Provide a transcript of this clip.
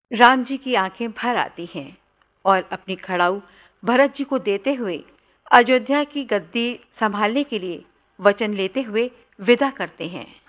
राम जी की आंखें भर आती हैं और अपनी खड़ाऊ भरत जी को देते हुए अयोध्या की गद्दी संभालने के लिए वचन लेते हुए विदा करते हैं।